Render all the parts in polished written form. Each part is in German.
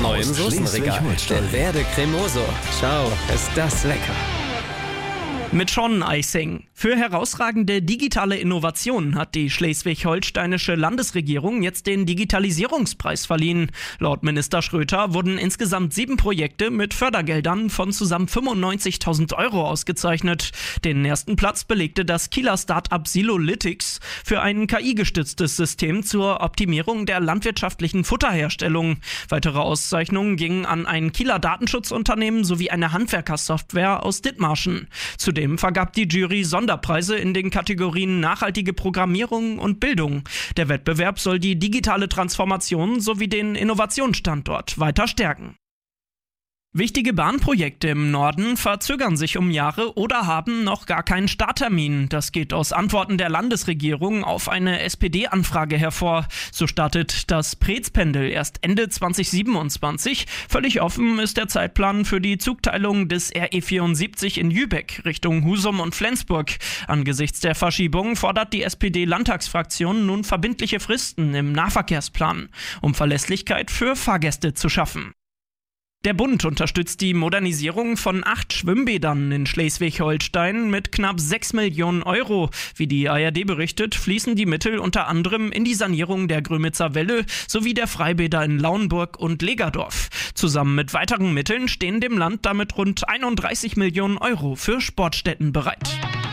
Neu im Soßenregal. Der Verde Cremoso. Ciao, ist das lecker. Mit Schorneneising. Für herausragende digitale Innovationen hat die schleswig-holsteinische Landesregierung jetzt den Digitalisierungspreis verliehen. Laut Minister Schröter wurden insgesamt 7 Projekte mit Fördergeldern von zusammen 95.000 Euro ausgezeichnet. Den ersten Platz belegte das Kieler Start-up Silolytics für ein KI-gestütztes System zur Optimierung der landwirtschaftlichen Futterherstellung. Weitere Auszeichnungen gingen an ein Kieler Datenschutzunternehmen sowie eine Handwerkersoftware aus Dithmarschen. Zudem vergab die Jury Sonderpreise in den Kategorien nachhaltige Programmierung und Bildung. Der Wettbewerb soll die digitale Transformation sowie den Innovationsstandort weiter stärken. Wichtige Bahnprojekte im Norden verzögern sich um Jahre oder haben noch gar keinen Starttermin. Das geht aus Antworten der Landesregierung auf eine SPD-Anfrage hervor. So startet das Preetz-Pendel erst Ende 2027. Völlig offen ist der Zeitplan für die Zugteilung des RE74 in Lübeck Richtung Husum und Flensburg. Angesichts der Verschiebung fordert die SPD-Landtagsfraktion nun verbindliche Fristen im Nahverkehrsplan, um Verlässlichkeit für Fahrgäste zu schaffen. Der Bund unterstützt die Modernisierung von 8 Schwimmbädern in Schleswig-Holstein mit knapp 6 Millionen Euro. Wie die ARD berichtet, fließen die Mittel unter anderem in die Sanierung der Grömitzer Welle sowie der Freibäder in Lauenburg und Legerdorf. Zusammen mit weiteren Mitteln stehen dem Land damit rund 31 Millionen Euro für Sportstätten bereit.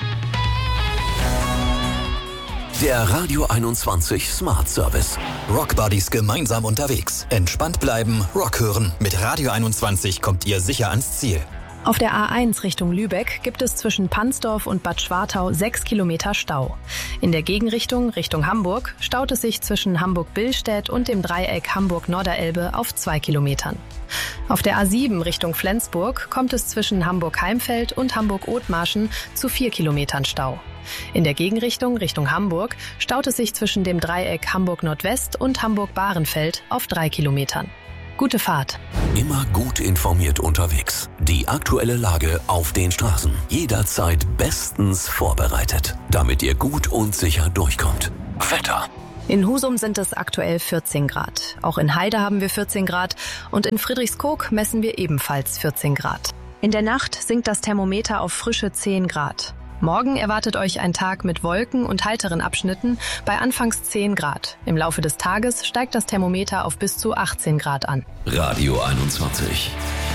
Der Radio 21 Smart Service. Rockbuddies gemeinsam unterwegs. Entspannt bleiben, Rock hören. Mit Radio 21 kommt ihr sicher ans Ziel. Auf der A1 Richtung Lübeck gibt es zwischen Pansdorf und Bad Schwartau 6 Kilometer Stau. In der Gegenrichtung Richtung Hamburg staut es sich zwischen Hamburg-Billstedt und dem Dreieck Hamburg-Norderelbe auf 2 Kilometern. Auf der A7 Richtung Flensburg kommt es zwischen Hamburg-Heimfeld und Hamburg-Othmarschen zu 4 Kilometern Stau. In der Gegenrichtung Richtung Hamburg staut es sich zwischen dem Dreieck Hamburg-Nordwest und Hamburg-Bahrenfeld auf 3 Kilometern. Gute Fahrt. Immer gut informiert unterwegs. Die aktuelle Lage auf den Straßen. Jederzeit bestens vorbereitet, damit ihr gut und sicher durchkommt. Wetter. In Husum sind es aktuell 14 Grad. Auch in Heide haben wir 14 Grad und in Friedrichskoog messen wir ebenfalls 14 Grad. In der Nacht sinkt das Thermometer auf frische 10 Grad. Morgen erwartet euch ein Tag mit Wolken und heiteren Abschnitten bei anfangs 10 Grad. Im Laufe des Tages steigt das Thermometer auf bis zu 18 Grad an. Radio 21.